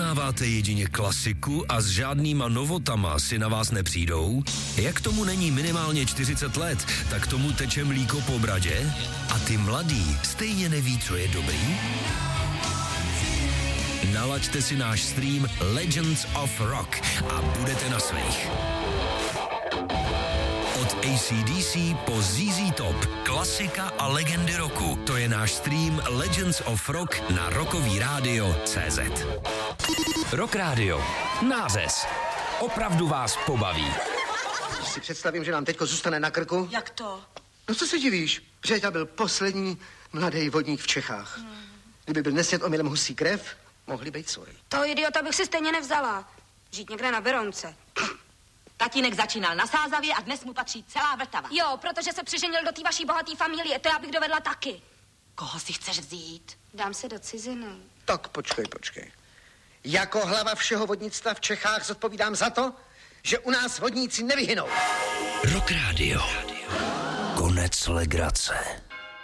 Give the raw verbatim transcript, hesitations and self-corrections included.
Poznáváte jedině klasiku a s žádnýma novotama si na vás nepřijdou? Jak tomu není minimálně čtyřicet let, tak tomu teče mlíko po bradě? A ty mladý stejně neví, co je dobrý? Nalaďte si náš stream Legends of Rock a budete na svých. Od A C D C po Z Z Top, klasika a legendy roku. To je náš stream Legends of Rock na Rockový rádio tečka cé zet. Rock Radio. Nářez. Opravdu vás pobaví. Si představím, že nám teďko zůstane na krku. Jak to? No co se divíš? Břeťa byl poslední mladý vodník v Čechách. Hmm. Kdyby byl nesjet omylem husí krev, mohli být sorry. Toho idiota bych si stejně nevzala. Žít někde na Berounce. Tatínek začínal na Sázavě a dnes mu patří celá Vltava. Jo, protože se přiženil do té vaší bohaté familie, to já bych dovedla taky. Koho si chceš vzít? Dám se do ciziny. Tak počkej, počkej. Jako hlava všeho vodnictva v Čechách zodpovídám za to, že u nás vodníci nevyhynou. Rock Radio. Konec legrace.